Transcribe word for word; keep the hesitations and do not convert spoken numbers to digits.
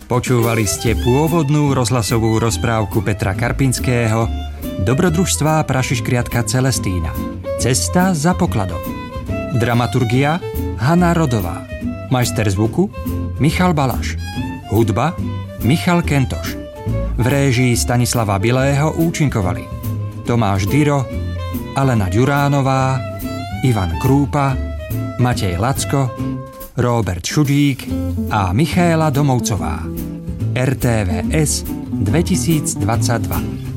Počúvali ste pôvodnú rozhlasovú rozprávku Petra Karpinského Dobrodružstvá prašiškriatka Celestína. Cesta za pokladom. Dramaturgia Hana Rodová. Majster zvuku Michal Balaš. Hudba Michal Kentoš. V réžii Stanislava Bilého účinkovali Tomáš Dyro, Alena Ďuránová, Ivan Krúpa, Matej Lacko, Róbert Šudík a Michaela Domovcová. er té vé es dvetisícdvadsaťdva.